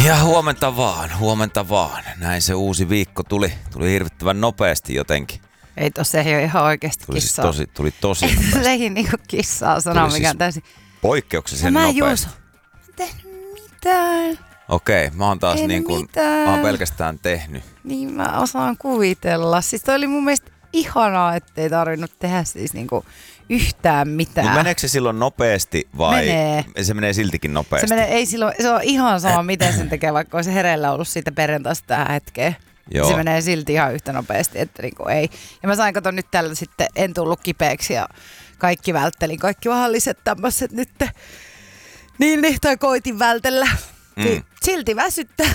Ja huomenta vaan. Näin se uusi viikko tuli hirvittävän nopeasti jotenkin. Ei tossa ei ole ihan oikeasti kissaa. Tuli tosi nopeasti. Se ei niinku kissaa sanoa, mikä on täysin. Poikkeuksellisen nopeasti. Mä en tehnyt mitään. Okei, mä oon taas mä oon pelkästään tehnyt. Niin mä osaan kuvitella. Siis toi oli mun mielestä ihanaa, ettei tarvinnut tehdä siis niinku yhtään mitään. Mutta meneekö se silloin nopeasti vai? Menee. Se menee siltikin nopeasti? Se on ihan sama, miten sen tekee, vaikka olisi hereillä ollut siitä perjantaista tähän hetkeen. Joo. Se menee silti ihan yhtä nopeasti, että niinku ei. Ja mä sain katsoa nyt tällä sitten, en tullut kipeäksi ja kaikki välttelin. Kaikki vahalliset tämmöiset nyt. Niin, tai koitin vältellä. Silti väsyttää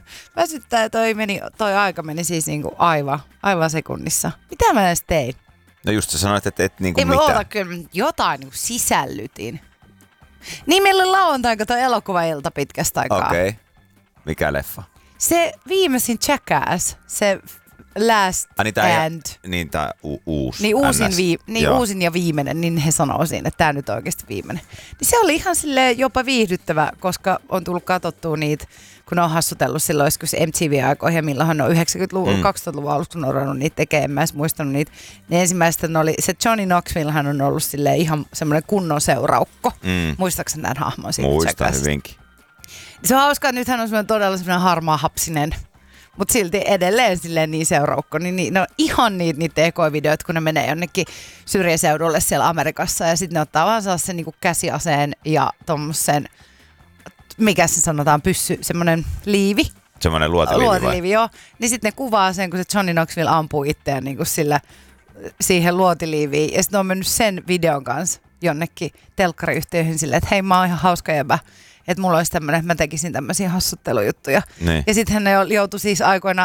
ja toi aika meni siis niinku aivan sekunnissa. Mitä mä edes tein? No just sä sanoit, että et niinku mitä. Ei mä kyllä jotain niinku sisällytin. Niin meillä oli lauantain toi elokuvailta pitkästä aikaa. Okei. Mikä leffa? Se viimeisin Jackass, se Last Stand. Niin tää uusi. Niin uusin ja viimeinen, niin he sanoo siinä, että tää nyt on oikeasti viimeinen. Niin se oli ihan silleen jopa viihdyttävä, koska on tullut katsottua niitä, kun ne on hassutellut silloin joskus MTV-aikoihin, ja milloinhan ne on 90-luvun, 2000-luvun alussa, kun ne on ruvennut niitä tekemään, en mä edes muistanut niitä. Niin ensimmäistä oli, se Johnny Knoxvillehan on ollut silleen ihan semmoinen kunnon seuraukko. Muistaakseni tämän hahmon siitä Jackassista? Muistan hyvinkin. Se on hauskaa, että nythän on semmoinen todella semmoinen harmaa hapsinen, mutta silti edelleen silleen niin seuraukko. Niin ne on ihan niitä ekoivideoita, kun ne menee jonnekin syrjäseudulle siellä Amerikassa ja sitten ne ottaa vaan sellaisen niinku käsiaseen ja tommosen, mikä se sanotaan, semmoinen liivi. Semmoinen luotiliivi joo. Niin sitten ne kuvaa sen, kun se Johnny Knoxville ampuu itseään niinku siihen luotiliiviin. Ja sitten on mennyt sen videon kanssa jonnekin telkkariyhtiöihin silleen, että hei, mä oon ihan hauska jäbä. Että mulla olisi tämmöinen, että mä tekisin tämmöisiä hassuttelujuttuja. Niin. Ja sitten ne joutui siis aikoinaan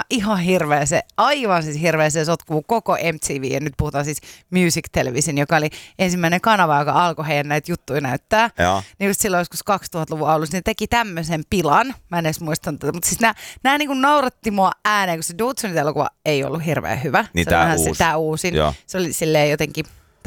aivan hirveeseen sotkuun koko MTV. Ja nyt puhutaan siis Music Television, joka oli ensimmäinen kanava, joka alkoi heidän näitä juttuja näyttää. Joo. Niin just silloin joskus 2000-luvun alussa ne teki tämmöisen pilan. Mä en edes muistan tätä, mutta siis nämä niin kuin nauratti mua ääneen, kun se Dudsonin elokuva ei ollut hirveän hyvä. Niin tämä uusin. Joo. Se oli silleen jotenkin,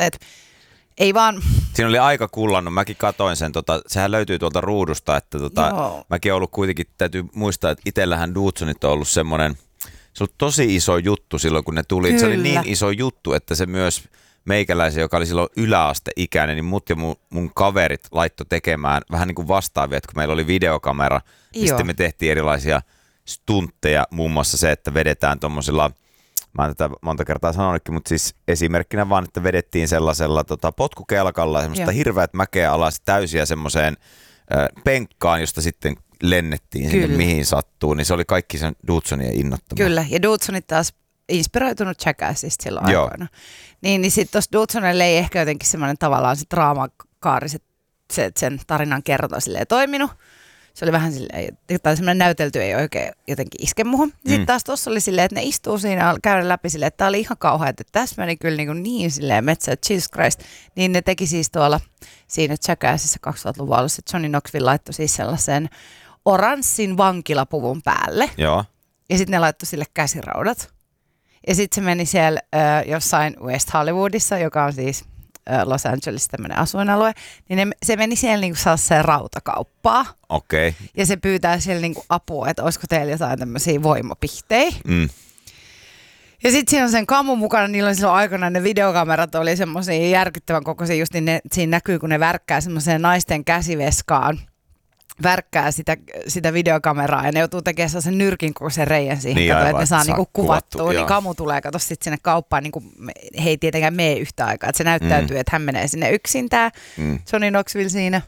ei vaan. Siinä oli aika kullannut. Mäkin katoin sen. Sehän löytyy tuolta ruudusta, että mäkin ollut kuitenkin, täytyy muistaa, että itsellähän Dudsonit on ollut semmoinen, se oli tosi iso juttu silloin, kun ne tuli. Kyllä. Se oli niin iso juttu, että se myös meikäläisen, joka oli silloin yläasteikäinen, niin mut ja mun kaverit laittoi tekemään vähän niin kuin vastaavia, että kun meillä oli videokamera, niin sitten me tehtiin erilaisia stuntteja, muun muassa se, että vedetään tommosilla. Mä oon tätä monta kertaa sanonutkin, mutta siis esimerkkinä vaan, että vedettiin sellaisella potkukelkalla semmoista hirveät mäkeä alas täysiä semmoiseen penkkaan, josta sitten lennettiin sinne mihin sattuu, niin se oli kaikki sen Dudsonien innoittama. Kyllä, ja Dudsonit taas inspiroitunut Jackassista silloin aikoina. Niin sitten tuossa Dudsonille ei ehkä jotenkin semmoinen tavallaan se draamakaari, sen tarinan kerronta silleen toiminut. Se oli vähän silleen, tai semmoinen näytelty ei oikein jotenkin iske muhun. Sitten taas tuossa oli silleen, että ne istuu siinä käydä läpi silleen, että tää oli ihan kauhea, että tässä meni kyllä niin silleen metsä, että Jesus Christ. Niin ne teki siis tuolla siinä Jackassissa 2000-luvun alussa, että Johnny Knoxville laittoi siis sellaisen oranssin vankilapuvun päälle. Joo. Ja sitten ne laittoi sille käsiraudat. Ja sitten se meni siellä jossain West Hollywoodissa, joka on siis Los Angeles tämmöinen asuinalue, niin se meni siellä niinku sellaiseen rautakauppaan. Okei. Okay. Ja se pyytää siellä niinku apua, että olisiko teillä jotain tämmöisiä voimapihtejä. Ja sitten siinä on sen kamun mukana, niillä on silloin aikana ne videokamerat oli semmoisia järkyttävän kokoisia, just niin siinä näkyy, kun ne värkkää semmoiseen naisten käsiveskaan. Värkkää sitä videokameraa ja ne joutuu tekemään sen nyrkin kokoisen reijän siihen, niin että ne saa niinku kuvattua. Niin Kamu tulee kato sitten sinne kauppaan, niinku, he ei tietenkään mene yhtä aikaa. Että se näyttäytyy, että hän menee sinne yksin tää Johnny Knoxville siinä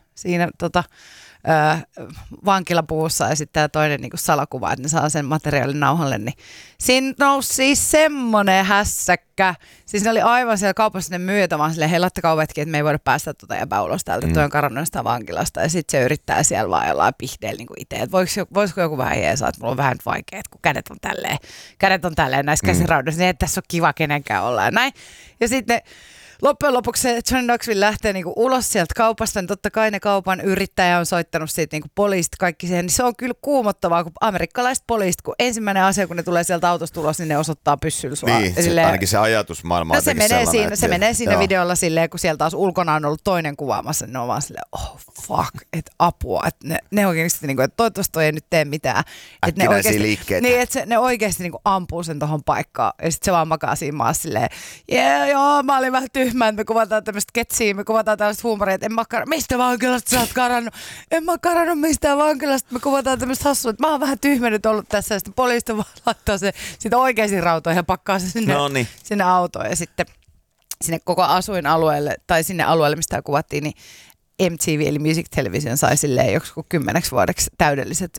vankilapuussa ja sitten tämä toinen niinku salakuva, että ne saa sen materiaalin nauhalle, niin siinä nousi siis semmoinen hässäkkä. Siis ne oli aivan siellä kaupassa ne myyjät vaan silleen, hei laittakaa ovetkin, että me ei voida päästä jäbää ulos täältä, toi on karannut sitä vankilasta ja sitten se yrittää siellä vaan jollain pihteellä niinku itse, että voisiko joku vähän jeesaa, että mulla on vähän vaikea, että kun kädet on tälleen näissä käsiraudoissa, niin ei tässä ole kiva kenenkään olla ja näin. Ja sitten loppujen lopuksi se Johnny Knoxville lähtee niinku ulos sieltä kaupasta, niin totta kai ne kaupan yrittäjä on soittanut siitä niinku poliisit kaikki siihen, niin se on kyllä kuumottavaa, kun amerikkalaiset poliisit, kun ensimmäinen asia, kun ne tulee sieltä autosta ulos, niin ne osoittaa pyssyllä sua. Niin, silleen, ainakin se ajatusmaailma on se menee siinä videolla silleen, kun sieltä taas ulkona on ollut toinen kuvaamassa, niin ne on vaan silleen, oh fuck, että apua, että ne oikeasti, niinku, että toivottavasti toi ei nyt tee mitään. Että ne oikeasti, liikkeitä. niin, että ne oikeasti niinku ampuu sen tohon paikkaan, ja sitten se vaan makaa siinä maassa silleen, joo, mä olin vähän tyhmä, että me kuvataan tämmöistä ketsiä, me kuvataan tällaista huumoria, että en mä mistä vankilasta sä oot karannut? En mä karannut mistään vankilasta, me kuvataan tämmöistä hassua, että mä oon vähän tyhmä nyt ollut tässä, ja sitten poliista vaan laittaa se siitä oikeisiin rautoihin ja pakkaa se sinne autoon, ja sitten sinne koko asuinalueelle, tai sinne alueelle, mistä kuvattiin, niin MTV eli Music Television sai silleen joku 10 vuodeksi täydelliset,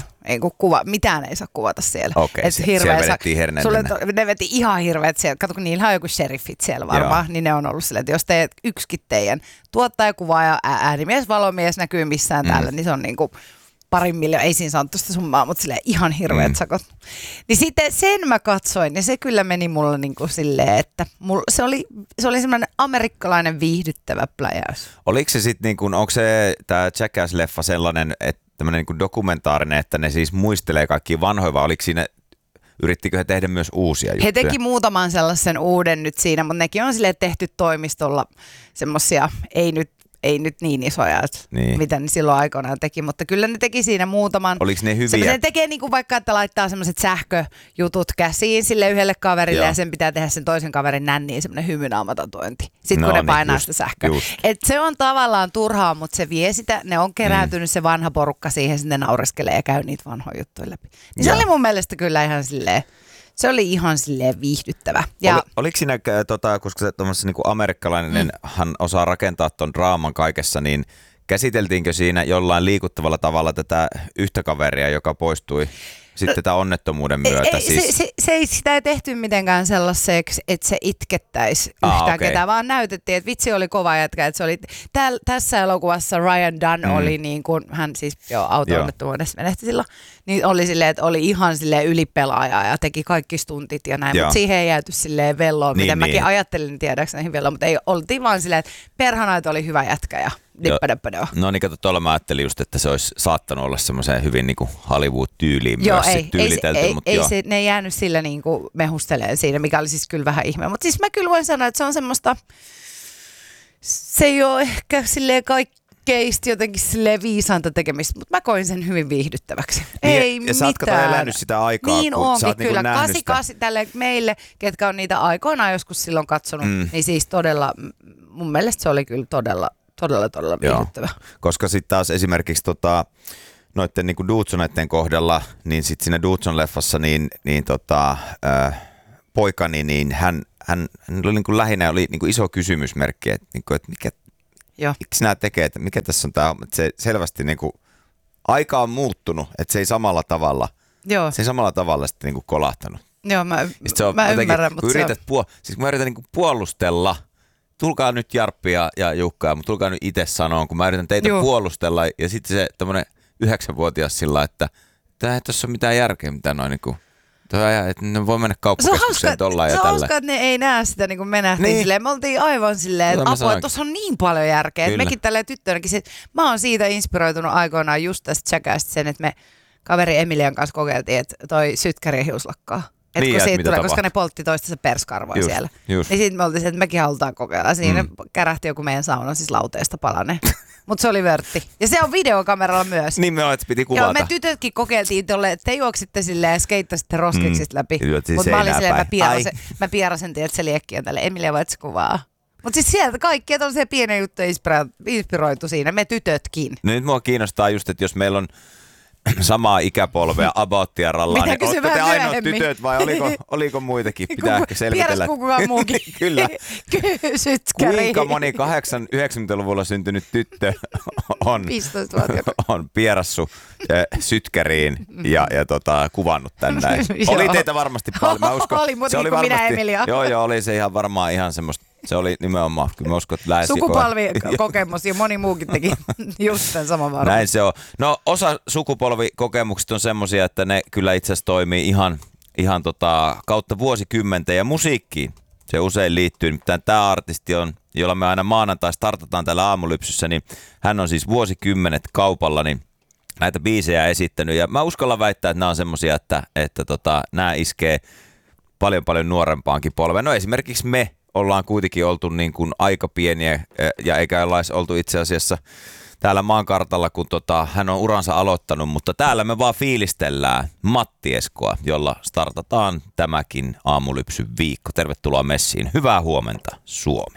mitään ei saa kuvata siellä. Okei, siellä vedettiin herneellinen. Ne veti ihan hirveät siellä. Kato, kun niillä on joku sheriffit siellä varmaan, niin ne on ollut silleen, että jos yksikin teidän tuottaja, kuvaaja, äänimies, valomies näkyy missään täällä, niin se on niinku 2 miljoonaa, ei siinä saanut tuosta summaa, mutta silleen ihan hirveät sakot. Niin sitten sen mä katsoin, ja se kyllä meni mulle niinku silleen, että se oli semmoinen amerikkalainen viihdyttävä pläjäys. Oliko se sitten, niin onko se tämä Jackass-leffa sellainen, että tämmöinen niin dokumentaarinen, että ne siis muistelee kaikkia vanhoja, vai oliko siinä, yrittikö he tehdä myös uusia juttuja? He teki muutaman sellaisen uuden nyt siinä, mutta nekin on silleen tehty toimistolla semmosia, ei nyt niin isoja, mitä ne silloin aikoinaan teki, mutta kyllä ne teki siinä muutaman. Oliko ne hyviä? Ne tekee niin kuin vaikka, että laittaa semmoiset sähköjutut käsiin sille yhdelle kaverille ja sen pitää tehdä sen toisen kaverin nänniin semmoinen hymynaamatatuointi. Sitten kun ne painaa sitä sähköä. Et se on tavallaan turhaa, mutta se vie sitä, ne on kerääntynyt se vanha porukka siihen, sitten ne naureskelee ja käy niitä vanhoja juttuja läpi. Niin se oli mun mielestä kyllä ihan silleen. Se oli ihan silleen viihdyttävä. Ja oliko siinä, koska se tuommoisessa niin amerikkalainen, hän osaa rakentaa ton draaman kaikessa, niin käsiteltiinkö siinä jollain liikuttavalla tavalla tätä yhtä kaveria, joka poistui sitten tämän onnettomuuden myötä? Sitä ei tehty mitenkään sellaiseksi, että se itkettäisi yhtään ketään, vaan näytettiin, että vitsi oli kova jätkä. Että se oli, tässä elokuvassa Ryan Dunn oli niin kuin, hän siis auto-onnettomuudessa menehti silloin, niin oli silleen, että oli ihan silleen ylipelaaja ja teki kaikki stuntit ja näin, mutta siihen ei jääty silleen velloon, miten mäkin ajattelin tiedäkseni velloon, mutta ei, oltiin vaan silleen, että perhana, oli hyvä jätkä ja no niin, kato, tuolla mä ajattelin just, että se olisi saattanut olla semmoiseen hyvin niin kuin Hollywood-tyyliin myös tyylitelty. Ne ei jäänyt sillä niin kuin mehusteleen siinä, mikä oli siis kyllä vähän ihme. Mutta siis mä kyllä voin sanoa, että se on semmoista, se ei ole ehkä silleen kaikkeista jotenkin silleen viisaanta tekemistä, mutta mä koin sen hyvin viihdyttäväksi. Ei mitään. Ja sä oot elänyt sitä aikaa, niin kun onkin, sä oot kyllä. Niin 88 tälle meille, ketkä on niitä aikoinaan joskus silloin katsonut, niin siis todella, mun mielestä se oli kyllä todella viihdyttävä. Koska sitten taas esimerkiksi noitten niinku Dudsoneiden kohdalla, niin sitten siinä Dudson-leffassa poikani, niin hän oli niinku lähinnä niinku iso kysymysmerkki, että niinku, miksi nämä tekee, että mikä tässä on tämä, että se selvästi niinku, aika on muuttunut, että se ei samalla tavalla, sitten niinku kolahtanut. Joo, mä ymmärrän, mutta siis mä yritän niinku puolustella. Tulkaa nyt Jarppi ja Jukka, mutta tulkaa nyt itse sanoa, kun mä yritän teitä puolustella. Ja sitten se tämmöinen 9-vuotias sillä, että ei tässä ole mitään järkeä, mitä noin niin kuin, että ne voi mennä kauppakeskukseen tollaan ja tällä. Se on hauskaa, että ne ei näe sitä niin kuin me nähtiin niin. Silleen. Me oltiin aivan silleen, että apua, että tuossa on niin paljon järkeä. Että mekin tälleen tyttönäkin, mä oon siitä inspiroitunut aikoinaan just tästä Jackassista sen, että me kaveri Emilian kanssa kokeiltiin, että toi sytkäri hiuslakkaa. Niin, kun siitä tulee, koska ne poltti toistensa perskarvoja siellä. Just. Niin sitten me oltiin, että mekin halutaan kokeilla. Siinä kärähti joku meidän sauna, siis lauteesta palane. Mutta se oli vörtti. Ja se on videokameralla myös. Niin me piti kuvata. Joo, me tytötkin kokeiltiin tolle, että te juoksitte silleen ja skeittasitte roskiksista läpi. Mutta mä olin silleen, mä pierasen tiedät se liekkiä tälle. Emilia voit se kuvaa. Mutta siis sieltä kaikkia tällaisia pieniä juttuja inspiroitu siinä, me tytötkin. No nyt mua kiinnostaa just, että jos meillä on samaa ikäpolvea abouttiaralla, niin ootte te ainoat tytöt vai oliko muitakin? Pitää ehkä selvitellä. Pieras kuin kukaan muukin. Kyllä. Sytkäri. Kuinka moni 90-luvulla syntynyt tyttö on pierassu sytkäriin ja kuvannut tänne. Oli teitä varmasti paljon. Mä uskon, oli, mutta niin kuin minä Emilia. Joo, oli se ihan varmaan ihan semmoista. Se oli nimenomaan, kyllä mä uskon, että lähes sukupolvikokemus ja moni muukin teki just sen saman varmaan. Näin se on. No osa sukupolvikokemuksista on semmoisia, että ne kyllä itse asiassa toimii ihan kautta vuosikymmenten ja musiikkiin Se usein liittyy. Nimittäin tämä artisti on, jolla me aina maanantai startataan täällä Aamulypsyssä, niin hän on siis vuosikymmenet kaupalla niin näitä biisejä esittänyt. Ja mä uskallan väittää, että nämä on semmosia, että nämä iskee paljon nuorempaankin polveen. No esimerkiksi me ollaan kuitenkin oltu niin kuin aika pieniä ja eikä ollaan oltu itse asiassa täällä maankartalla, kun hän on uransa aloittanut, mutta täällä me vaan fiilistellään Matti Eskoa, jolla startataan tämäkin Aamulypsyn viikko. Tervetuloa messiin. Hyvää huomenta, Suomi.